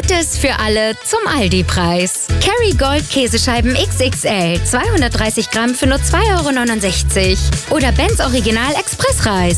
Gutes für alle zum Aldi-Preis. Kerrygold Käsescheiben XXL, 230 Gramm für nur 2,69 € oder Benz Original Expressreis.